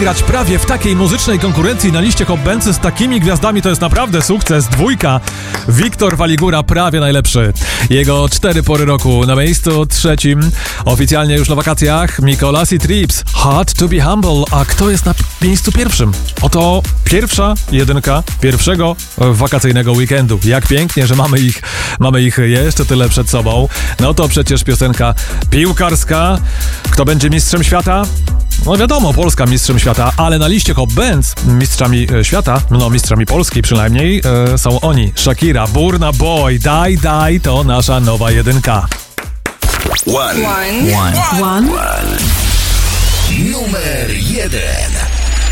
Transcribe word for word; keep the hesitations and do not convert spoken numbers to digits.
wygrać prawie w takiej muzycznej konkurencji na liście Hot Bands z takimi gwiazdami to jest naprawdę sukces. Dwójka. Wiktor Waligura prawie najlepszy. Jego cztery pory roku na miejscu trzecim. Oficjalnie już na wakacjach Mikolas i Trips. Hard to be humble. A kto jest na miejscu pierwszym? Oto pierwsza jedynka pierwszego wakacyjnego weekendu. Jak pięknie, że mamy ich, mamy ich jeszcze tyle przed sobą. No to przecież piosenka piłkarska. Kto będzie mistrzem świata? No wiadomo, Polska mistrzem świata, ale na liście Hot Bands mistrzami świata, no mistrzami Polski przynajmniej, e, są oni. Shakira, Burna Boy, Daj, Daj to nasza nowa jedynka. One. One. One. One. Numer jeden.